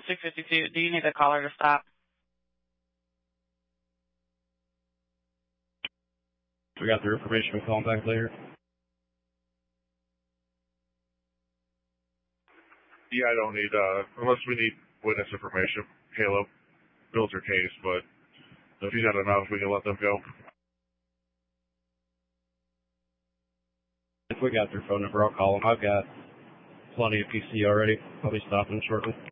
652. Do you need the caller to stop? We got their information. We'll call them back later. Yeah, I don't need, unless we need witness information. Caleb builds her case, but if he's had enough, we can let them go. If we got their phone number, I'll call them. I've got plenty of PC already. I'll be stopping shortly.